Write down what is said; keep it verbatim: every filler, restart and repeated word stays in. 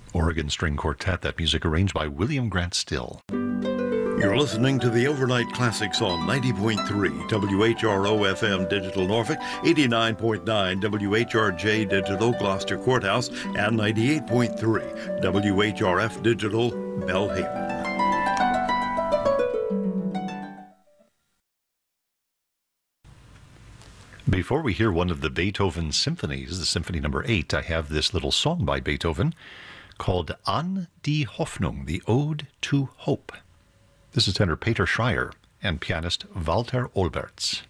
Oregon String Quartet, that music arranged by William Grant Still. You're listening to the Overnight Classics on ninety point three W H R O F M Digital Norfolk, eighty-nine point nine W H R J Digital Gloucester Courthouse, and ninety-eight point three W H R F Digital Belhaven. Before we hear one of the Beethoven symphonies, the Symphony Number Eight, I have this little song by Beethoven called An die Hoffnung, the Ode to Hope. This is tenor Peter Schreier and pianist Walter Olberts.